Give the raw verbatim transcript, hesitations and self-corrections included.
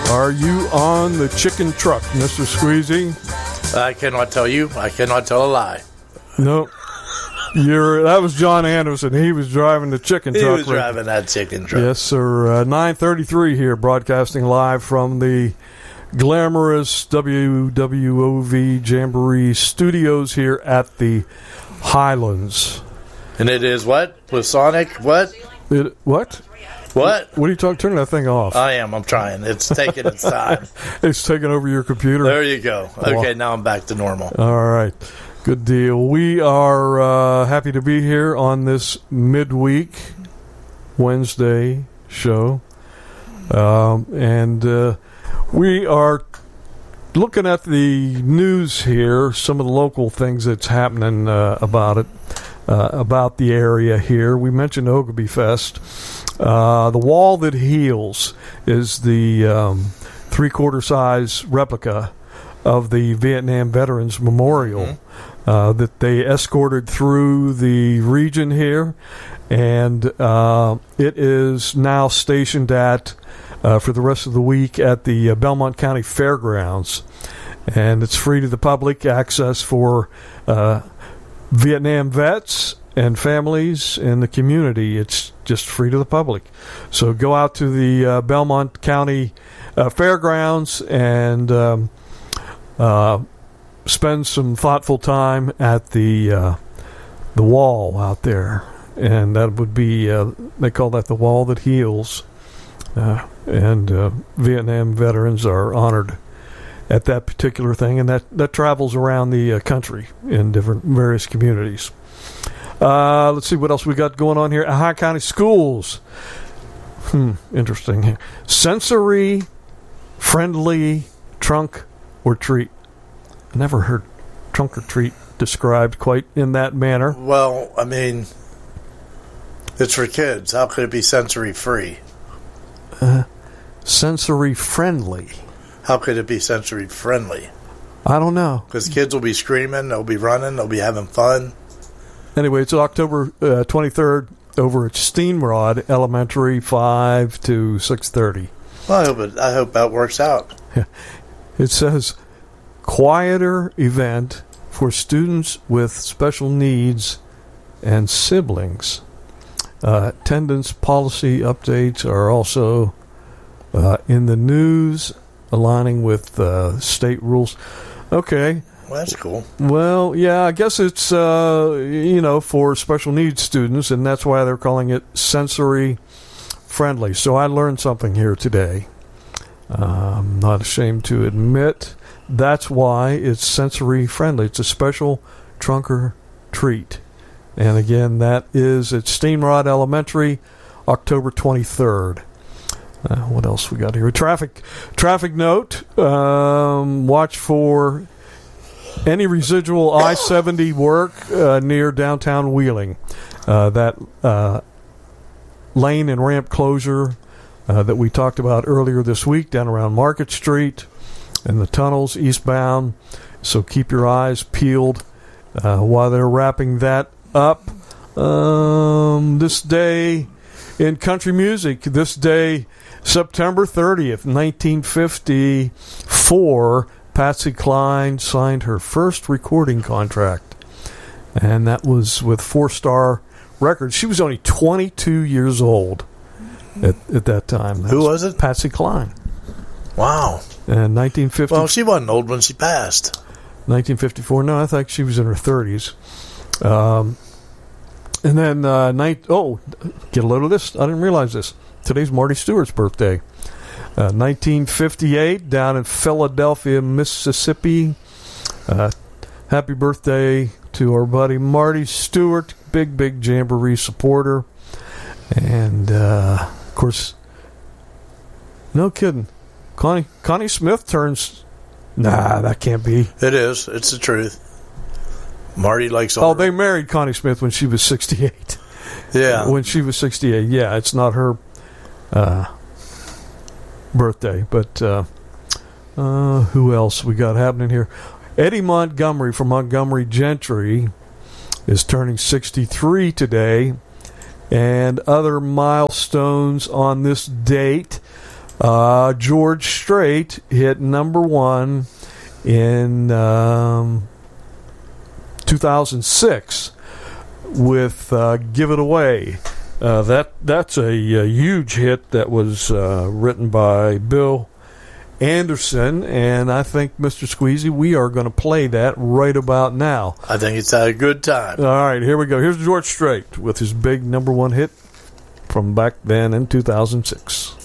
Are you on the chicken truck, Mister Squeezy? I cannot tell you. I cannot tell a lie. No. You're, that was John Anderson. He was driving the chicken he truck. He was driving that chicken truck. Yes, sir. Uh, nine thirty-three here, broadcasting live from the glamorous W W O V Jamboree studios here at the Highlands. And it is what? Platonic? What? It, what? What? What are you talking? Turn that thing off. I am. I'm trying. It's taking its time. It's taking over your computer. There you go. Okay, now I'm back to normal. All right. Good deal. We are uh, happy to be here on this midweek Wednesday show. Um, and uh, we are looking at the news here, some of the local things that's happening uh, about it, uh, about the area here. We mentioned Ogiby Fest. Uh, the Wall That Heals is the um, three-quarter size replica of the Vietnam Veterans Memorial. Mm-hmm. Uh, that they escorted through the region here, and uh, it is now stationed at, uh, for the rest of the week, at the uh, Belmont County Fairgrounds. And it's free to the public, access for uh, Vietnam vets and families in the community. It's just free to the public. So go out to the uh, Belmont County uh, Fairgrounds and um, uh spend some thoughtful time at the uh, the wall out there, and that would be uh, they call that the Wall That Heals, uh, and uh, Vietnam veterans are honored at that particular thing, and that, that travels around the uh, country in different various communities. Uh, let's see what else we got going on here. Ohio County Schools. Hmm, interesting. Sensory friendly trunk or treat. Never heard trunk or treat described quite in that manner. Well, I mean, it's for kids. How could it be sensory free? Uh, sensory friendly. How could it be sensory friendly? I don't know. Because kids will be screaming, they'll be running, they'll be having fun. Anyway, it's October uh, twenty-third over at Steenrod Elementary, five to six thirty. Well, I hope, it, I hope that works out. It says, quieter event for students with special needs and siblings. Uh, attendance policy updates are also uh, in the news, aligning with uh, state rules. Okay. Well, that's cool. Well, yeah, I guess it's, uh, you know, for special needs students, and that's why they're calling it sensory friendly. So I learned something here today. Uh, I'm not ashamed to admit. That's why it's sensory friendly. It's a special trunk or treat. And again, that is at Steenrod Elementary, October twenty-third. Uh, what else we got here? Traffic traffic note. Um, watch for any residual I seventy work uh, near downtown Wheeling. Uh, that uh, lane and ramp closure uh, that we talked about earlier this week down around Market Street and the tunnels eastbound. So keep your eyes peeled uh, while they're wrapping that up. Um, this day in country music, this day, September thirtieth, nineteen fifty-four, Patsy Cline signed her first recording contract. And that was with Four Star Records. She was only twenty-two years old at, at that time. That Who was it? Patsy Cline. Wow. And nineteen fifty. Well, she wasn't old when she passed. nineteen fifty-four. No, I think she was in her thirties. Um, and then, uh, night. Oh, get a load of this. I didn't realize this. Today's Marty Stewart's birthday. Uh, nineteen fifty-eight, down in Philadelphia, Mississippi. Uh, happy birthday to our buddy Marty Stewart, big, big Jamboree supporter. And, uh, of course, no kidding. Connie Connie Smith turns... Nah, that can't be. It is. It's the truth. Marty likes all... Oh, they married Connie Smith when she was sixty-eight. Yeah. When she was sixty-eight. Yeah, it's not her uh, birthday. But uh, uh, who else we got happening here? Eddie Montgomery from Montgomery Gentry is turning sixty-three today. And other milestones on this date. Uh, George Strait hit number one in um, two thousand six with uh, Give It Away. Uh, that that's a, a huge hit that was uh, written by Bill Anderson, and I think, Mister Squeezy, we are going to play that right about now. I think it's a good time. All right, here we go. Here's George Strait with his big number one hit from back then in two thousand six.